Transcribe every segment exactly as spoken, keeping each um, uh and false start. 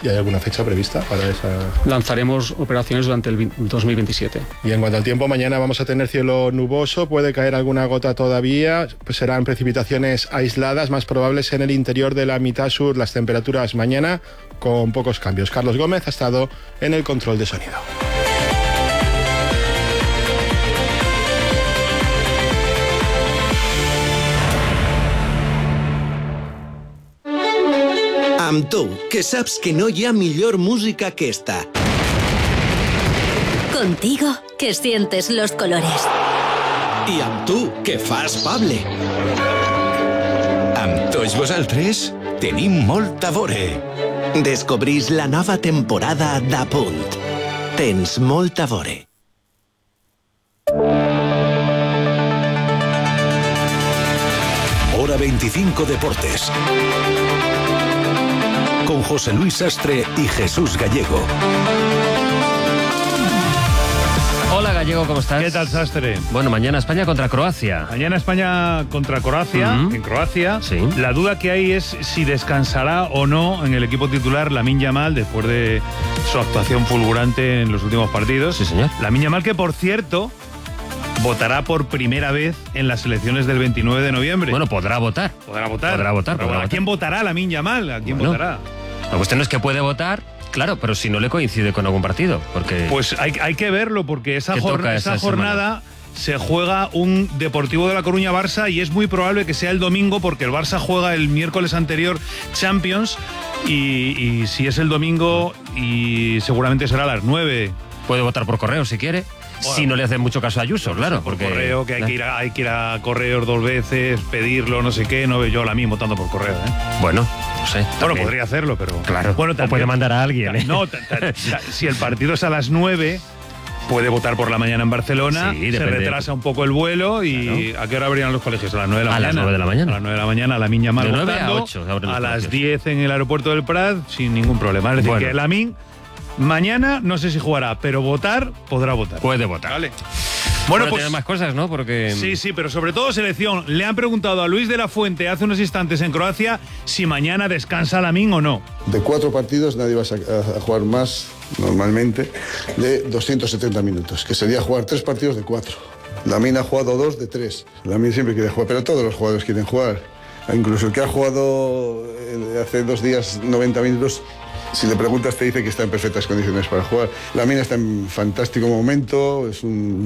¿Y hay alguna fecha prevista para esa? Lanzaremos operaciones durante el dos mil veintisiete. Y en cuanto al tiempo, mañana vamos a tener cielo nuboso, puede caer alguna gota todavía, pues serán precipitaciones aisladas, más probables en el interior de la mitad sur. Las temperaturas mañana con pocos cambios. Carlos Gómez ha estado en el control de sonido. Amb tu, que saps que no hi ha millor música que esta. Contigo, que sientes los colores. I amb tu, que fas Pable. Amb tots vosaltres tenim molt a veure. Descobrís la nova temporada d'A Punt. Tens molt a veure. Hora veinticinco Deportes. Con José Luis Sastre y Jesús Gallego. Hola Gallego, ¿cómo estás? ¿Qué tal, Sastre? Bueno, mañana España contra Croacia. Mañana España contra Croacia, uh-huh. en Croacia. Sí. La duda que hay es si descansará o no en el equipo titular Lamine Yamal después de su actuación fulgurante en los últimos partidos. Sí, señor. Lamine Yamal, que por cierto votará por primera vez en las elecciones del veintinueve de noviembre. Bueno, podrá votar. Podrá votar. Podrá votar. Podrá podrá ¿A votar. quién votará Lamine Yamal? ¿A quién bueno, votará? La cuestión es que puede votar, claro, pero si no le coincide con algún partido. Porque Pues hay, hay que verlo, porque esa, toca jornada, esa esa jornada se juega un Deportivo de La Coruña-Barça y es muy probable que sea el domingo, porque el Barça juega el miércoles anterior Champions y, y si es el domingo, y seguramente será a las nueve. Puede votar por correo si quiere. Bueno, si no le hacen mucho caso a Ayuso, claro. Por porque correo, que hay, que ir a, hay que ir a correos dos veces, pedirlo, no sé qué. No veo yo la misma votando por correo, ¿eh? Bueno, no sé. Bueno, también. podría hacerlo, pero... Claro, bueno, o puede mandar a alguien, ¿eh? No, ta, ta, ta, si el partido es a las nueve... Puede votar por la mañana en Barcelona, sí, se depende. retrasa un poco el vuelo y claro. ¿a qué hora abrirán los colegios? A las nueve de la a mañana. A las nueve de la mañana. A las nueve de la mañana, Lamine Yamal de nueve votando, a ocho abren los a las colegios. diez en el aeropuerto del Prat, sin ningún problema. Es decir, bueno. que Lamine mañana no sé si jugará, pero votar, podrá votar. Puede votar. Vale. Bueno, Bueno, pues... tiene más cosas, ¿no? Porque... Sí, sí, pero sobre todo selección. Le han preguntado a Luis de la Fuente hace unos instantes en Croacia si mañana descansa Lamine o no. De cuatro partidos nadie va a jugar más, normalmente, de doscientos setenta minutos, que sería jugar tres partidos de cuatro. Lamine ha jugado dos de tres. Lamine siempre quiere jugar, pero todos los jugadores quieren jugar. Incluso el que ha jugado hace dos días noventa minutos, si le preguntas te dice que está en perfectas condiciones para jugar. Lamine está en fantástico momento, es un,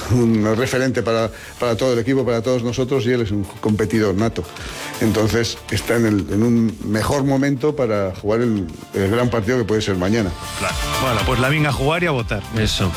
un referente para, para todo el equipo, para todos nosotros, y él es un competidor nato. Entonces está en, el, en un mejor momento para jugar el, el gran partido que puede ser mañana. Claro. Bueno, pues Lamine a jugar y a votar. Eso.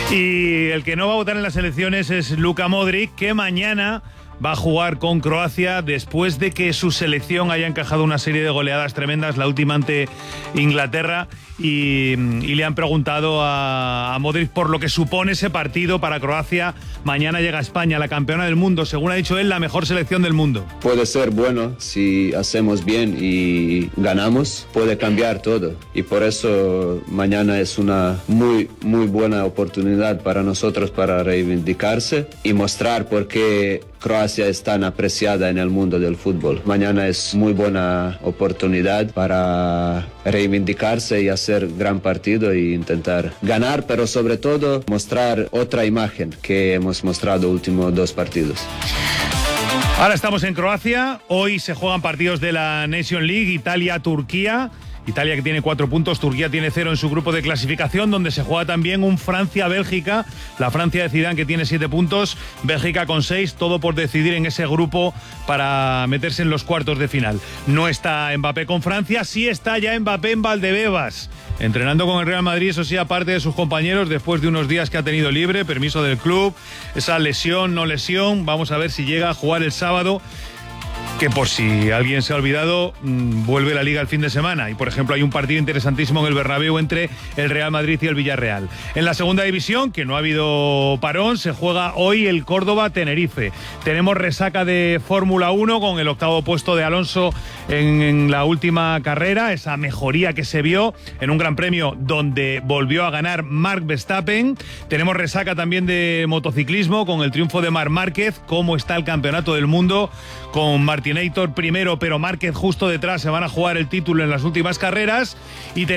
Y el que no va a votar en las elecciones es Luka Modric, que mañana va a jugar con Croacia después de que su selección haya encajado una serie de goleadas tremendas, la última ante Inglaterra, y, y le han preguntado a, a Modric por lo que supone ese partido para Croacia. Mañana llega a España, la campeona del mundo, según ha dicho él, la mejor selección del mundo. Puede ser bueno si hacemos bien y ganamos, puede cambiar todo, y por eso mañana es una muy, muy buena oportunidad para nosotros para reivindicarse y mostrar por qué Croacia es tan apreciada en el mundo del fútbol. Mañana es muy buena oportunidad para reivindicarse y hacer gran partido e intentar ganar, pero sobre todo mostrar otra imagen que hemos mostrado últimos dos partidos. Ahora estamos en Croacia, hoy se juegan partidos de la Nation League, Italia-Turquía. Italia, que tiene cuatro puntos, Turquía tiene cero en su grupo de clasificación, donde se juega también un Francia-Bélgica, la Francia de Zidane, que tiene siete puntos, Bélgica con seis, todo por decidir en ese grupo para meterse en los cuartos de final. No está Mbappé con Francia, sí está ya Mbappé en Valdebebas, entrenando con el Real Madrid, eso sí, aparte de sus compañeros, después de unos días que ha tenido libre, permiso del club, esa lesión, no lesión, vamos a ver si llega a jugar el sábado, que por si alguien se ha olvidado, mmm, vuelve la Liga el fin de semana. Y, por ejemplo, hay un partido interesantísimo en el Bernabéu entre el Real Madrid y el Villarreal. En la segunda división, que no ha habido parón, se juega hoy el Córdoba-Tenerife. Tenemos resaca de Fórmula uno con el octavo puesto de Alonso en, en la última carrera, esa mejoría que se vio en un gran premio donde volvió a ganar Marc Verstappen. Tenemos resaca también de motociclismo con el triunfo de Marc Márquez. Cómo está el campeonato del mundo con Martinator primero, pero Márquez justo detrás. Se van a jugar el título en las últimas carreras. Y